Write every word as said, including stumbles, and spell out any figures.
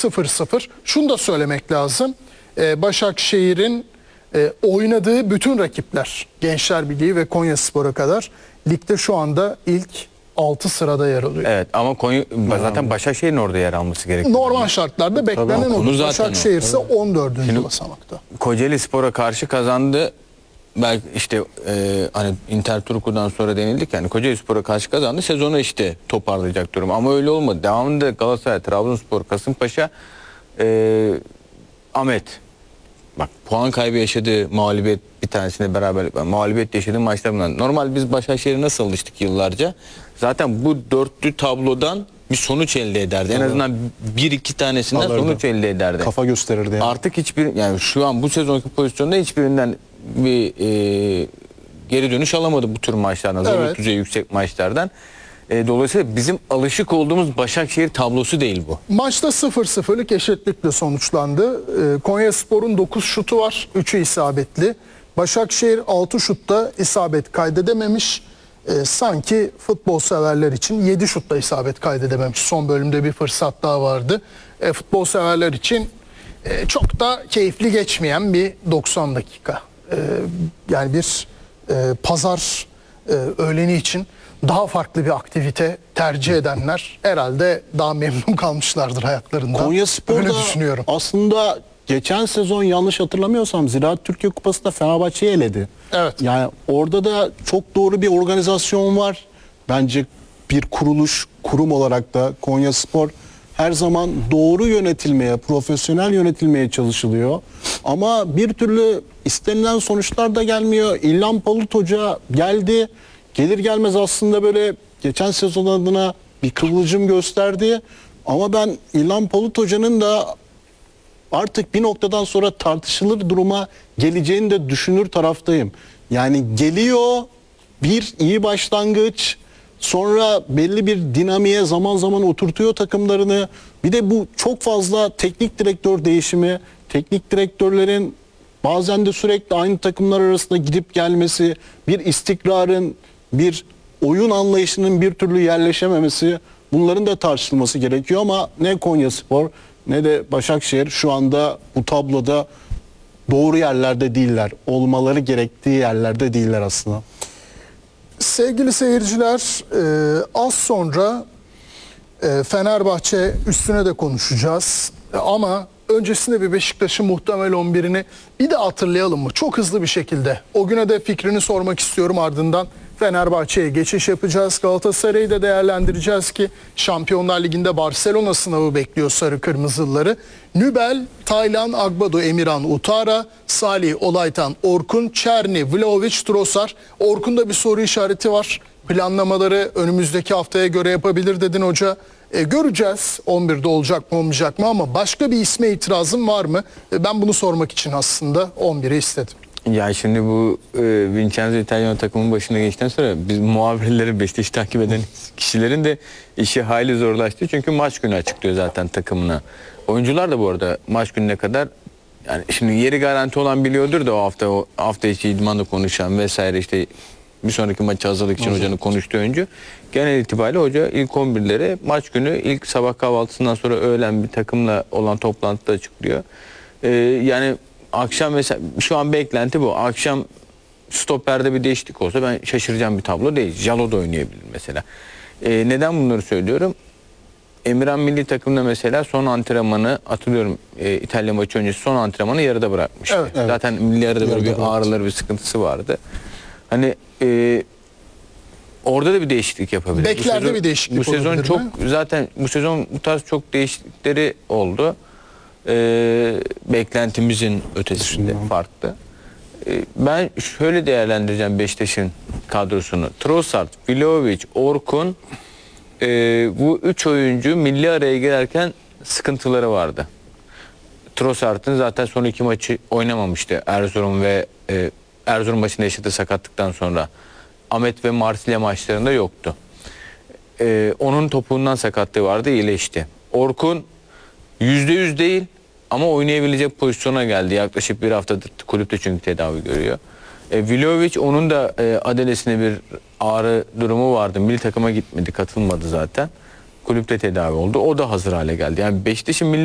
sıfır sıfır. Şunu da söylemek lazım. Ee, Başakşehir'in e, oynadığı bütün rakipler, Gençler Birliği ve Konyaspor'a kadar ligde şu anda ilk altı sırada yer alıyor. Evet ama Konya, zaten Başakşehir'in orada yer alması gerekiyor. Normal şartlarda beklenen olur. Başakşehir ise on dördüncü basamakta. Kocaeli Spor'a karşı kazandı. Belki işte e, hani Inter Turku'dan sonra denildik yani Kocaeli Spor'a karşı kazandı. Sezonu işte toparlayacak durum. Ama öyle olmadı. Devamında Galatasaray, Trabzonspor, Kasımpaşa, e, Ahmet. Bak puan kaybı yaşadığı mağlubiyet bir tanesinde beraber mağlubiyet yaşadığı maçlar bunlar. Normal biz Başakşehir'e nasıl alıştık yıllarca? Zaten bu dörtlü tablodan bir sonuç elde ederdi. En azından bir iki tanesinden alırdı. Sonuç elde ederdi. Kafa gösterirdi. Yani. Artık hiçbir yani şu an bu sezonki pozisyonda hiçbirinden bir e, geri dönüş alamadı bu tür maçlardan. Evet. Zorluk düzeyi yüksek maçlardan. E, dolayısıyla bizim alışık olduğumuz Başakşehir tablosu değil bu. Maçta sıfır sıfırlık eşitlikle sonuçlandı. E, Konyaspor'un dokuz şutu var. üçü isabetli. Başakşehir altı şutta isabet kaydedememiş. E, sanki futbol severler için yedi şutta isabet kaydedememiş. Son bölümde bir fırsat daha vardı. E, futbol severler için e, çok da keyifli geçmeyen bir doksan dakika. E, yani bir e, pazar e, öğleni için daha farklı bir aktivite tercih edenler herhalde daha memnun kalmışlardır hayatlarında. Konyaspor'da düşünüyorum. Aslında geçen sezon yanlış hatırlamıyorsam Ziraat Türkiye Kupası'nda Fenerbahçe'yi eledi. Evet. Yani orada da çok doğru bir organizasyon var. Bence bir kuruluş, kurum olarak da Konyaspor her zaman doğru yönetilmeye, profesyonel yönetilmeye çalışılıyor. Ama bir türlü istenilen sonuçlar da gelmiyor. İlhan Palut Hoca geldi. Gelir gelmez aslında böyle geçen sezon adına bir kıvılcım gösterdi. Ama ben İlhan Palut Hoca'nın da artık bir noktadan sonra tartışılır duruma geleceğini de düşünür taraftayım. Yani geliyor bir iyi başlangıç, sonra belli bir dinamiğe zaman zaman oturtuyor takımlarını. Bir de bu çok fazla teknik direktör değişimi, teknik direktörlerin bazen de sürekli aynı takımlar arasında gidip gelmesi, bir istikrarın, bir oyun anlayışının bir türlü yerleşememesi, bunların da tartışılması gerekiyor ama ne Konyaspor ne de Başakşehir şu anda bu tabloda doğru yerlerde değiller. Olmaları gerektiği yerlerde değiller aslında. Sevgili seyirciler, e, az sonra e, Fenerbahçe üstüne de konuşacağız. E, ama öncesinde bir Beşiktaş'ın muhtemel on birini bir de hatırlayalım mı? Çok hızlı bir şekilde. O güne de fikrini sormak istiyorum, ardından Fenerbahçe'ye geçiş yapacağız. Galatasaray'ı da değerlendireceğiz ki Şampiyonlar Ligi'nde Barcelona sınavı bekliyor sarı kırmızılıları. Nübel, Taylan, Agbado, Emirhan, Utara, Salih, Olaytan, Orkun, Çerni, Vlahovic, Trossard. Orkun'da bir soru işareti var. Planlamaları önümüzdeki haftaya göre yapabilir dedin hoca. E, göreceğiz on birde olacak mı olmayacak mı, ama başka bir isme itirazın var mı? E, ben bunu sormak için aslında on biri istedim. Ya şimdi bu e, Vincenzo İtalyan takımın başına geçtikten sonra biz muhabirleri, Beşiktaş'ı takip eden kişilerin de işi hayli zorlaştı. Çünkü maç günü açıklıyor zaten takımına. Oyuncular da bu arada maç gününe kadar, yani şimdi yeri garanti olan biliyordur da o hafta o hafta içi idmanla konuşan vesaire, işte bir sonraki maça hazırlık için hocanın konuştuğu önce genel itibariyle hoca ilk on birleri maç günü ilk sabah kahvaltısından sonra öğlen bir takımla olan toplantıda açıklıyor. Ee, yani akşam mesela şu an beklenti bu. Akşam stoperde bir değişiklik olsa ben şaşıracağım bir tablo değil. Jalo da oynayabilir mesela. Ee, neden bunları söylüyorum? Emirhan milli takımda mesela son antrenmanı hatırlıyorum, e, İtalya maçı öncesi son antrenmanı yarıda bırakmış. Evet, evet. Zaten milli yarıda böyle bir ağrıları, bir sıkıntısı vardı. Hani e, orada da bir değişiklik yapabilir. Beklerde bu sezon, bir değişiklik bu sezon çok mi? Zaten bu sezon bu tarz çok değişiklikleri oldu. E, beklentimizin ötesinde farklı. E, ben şöyle değerlendireceğim Beşiktaş'ın kadrosunu. Trossard, Vlahovic, Orkun, e, bu üç oyuncu milli araya girerken sıkıntıları vardı. Trossard'ın zaten son iki maçı oynamamıştı. Erzurum ve e, Erzurum maçında yaşadığı sakatlıktan sonra. Ahmet ve Marsilya maçlarında yoktu. E, onun topuğundan sakatlığı vardı, iyileşti. Orkun yüzde yüz değil ama oynayabilecek pozisyona geldi. Yaklaşık bir haftadır kulüpte çünkü tedavi görüyor. E, Vlahovic, onun da e, adelesine bir ağrı durumu vardı. Milli takıma gitmedi, katılmadı zaten. Kulüpte tedavi oldu. O da hazır hale geldi. Yani Beşiktaş'ın milli